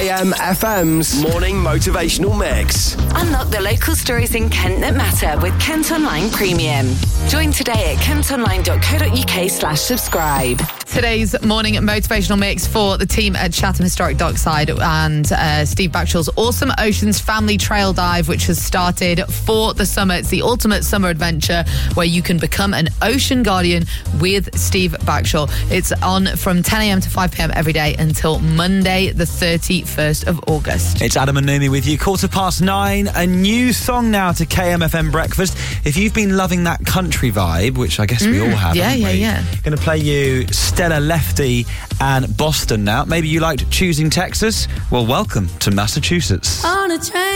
KMFM's Morning Motivational Mix. Unlock the local stories in Kent that matter with Kent Online Premium. Join today at kentonline.co.uk/subscribe. Today's morning motivational mix for the team at Chatham Historic Dockside and Steve Backshall's awesome Oceans Family Trail Dive, which has started for the summer. It's the ultimate summer adventure where you can become an ocean guardian with Steve Backshall. It's on from 10 a.m. to 5 p.m. every day until Monday, the 31st of August. It's Adam and Naomi with you, 9:15. A new song now to KMFM Breakfast. If you've been loving that country vibe, which I guess we all have, yeah. Going to play you Stella Lefty and Boston now. Maybe you liked Choosing Texas? Well, welcome to Massachusetts. On a train.